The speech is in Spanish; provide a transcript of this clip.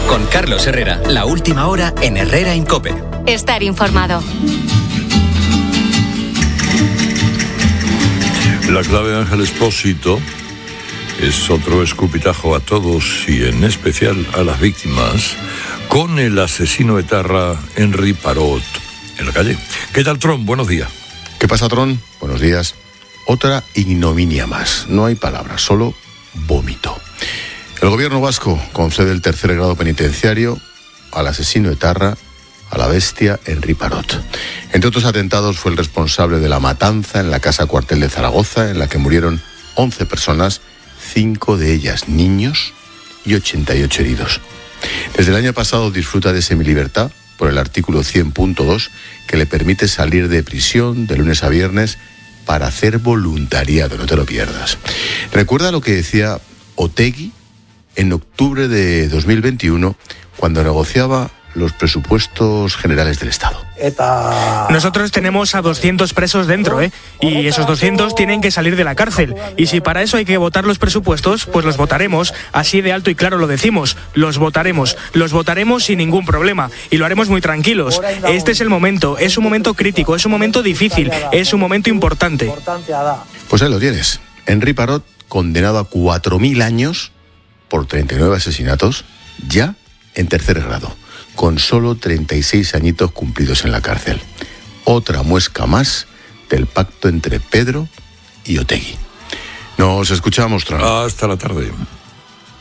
Con Carlos Herrera, la última hora en Herrera en COPE. Estar informado. La clave de Ángel Expósito es otro escupitajo a todos y en especial a las víctimas con el asesino etarra Henry Parot en la calle. ¿Qué tal, Tron? Buenos días. ¿Qué pasa, Tron? Buenos días. Otra ignominia más. No hay palabras, solo vómito. El gobierno vasco concede el tercer grado penitenciario al asesino etarra, a la bestia Henry Parot. Entre otros atentados fue el responsable de la matanza en la casa cuartel de Zaragoza, en la que murieron 11 personas, 5 de ellas niños y 88 heridos. Desde el año pasado disfruta de semilibertad por el artículo 100.2 que le permite salir de prisión de lunes a viernes para hacer voluntariado, no te lo pierdas. Recuerda lo que decía Otegi en octubre de 2021 cuando negociaba los presupuestos generales del Estado. Nosotros tenemos a 200 presos dentro, y esos 200 tienen que salir de la cárcel. Y si para eso hay que votar los presupuestos, pues los votaremos. Así de alto y claro lo decimos, los votaremos sin ningún problema. Y lo haremos muy tranquilos. Este es el momento, es un momento crítico, es un momento difícil, es un momento importante. Pues ahí lo tienes. Henry Parot, condenado a 4.000 años por 39 asesinatos, ya en tercer grado, con solo 36 añitos cumplidos en la cárcel. Otra muesca más del pacto entre Pedro y Otegi. Nos escuchamos, Tron. Hasta la tarde.